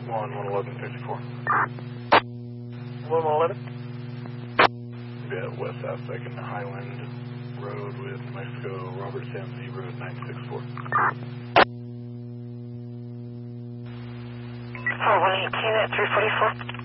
11154. 1111? Yeah, west South 2nd Highland Road with New Mexico, Robert Sam Z Road 964. 118 at 344.